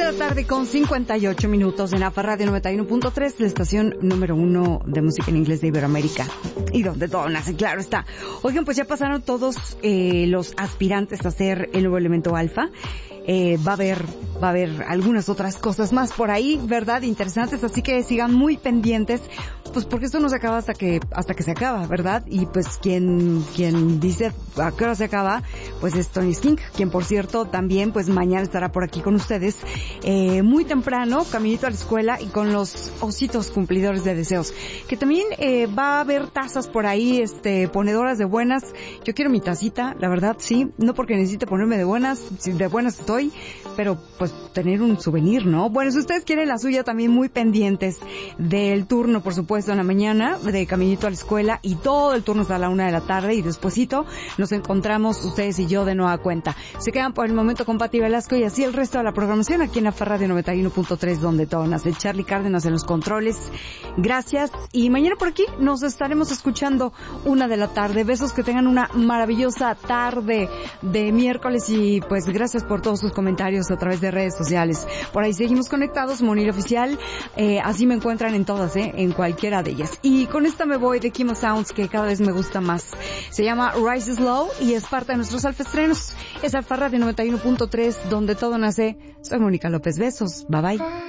de la tarde con 58 minutos en AFA Radio 91.3, la estación número 1 de música en inglés de Iberoamérica. Y donde todo nace, claro está. Oigan, pues ya pasaron todos los aspirantes a ser el nuevo elemento alfa. Va a haber algunas otras cosas más por ahí, ¿verdad? Interesantes, así que sigan muy pendientes, pues porque esto no se acaba hasta que se acaba, ¿verdad? Y pues quien dice a qué hora se acaba, pues es Tony Skink, quien por cierto también pues mañana estará por aquí con ustedes, muy temprano, caminito a la escuela y con los ositos cumplidores de deseos, que también va a haber tazas por ahí, ponedoras de buenas. Yo quiero mi tacita, la verdad, sí, no porque necesite ponerme de buenas, si de buenas estoy, pero pues tener un souvenir, ¿no? Bueno, si ustedes quieren la suya, también muy pendientes del turno, por supuesto, en la mañana, de caminito a la escuela, y todo el turno hasta la 1 de la tarde, y despuesito nos encontramos ustedes y yo de nueva cuenta. Se quedan por el momento con Pati Velasco y así el resto de la programación aquí en AFA Radio 91.3, donde todo nace. Charlie Cárdenas en los controles. Gracias, y mañana por aquí nos estaremos escuchando 1 de la tarde. Besos, que tengan una maravillosa tarde de miércoles, y pues gracias por todos sus comentarios a través de redes sociales. Por ahí seguimos conectados, Monir Oficial, así me encuentran en todas, en cualquiera de ellas. Y con esta me voy de Kimo Sounds, que cada vez me gusta más. Se llama Rise Slow y es parte de nuestros alfaestrenos. Es Alfa Radio 91.3, donde todo nace. Soy Mónica López. Besos. Bye bye.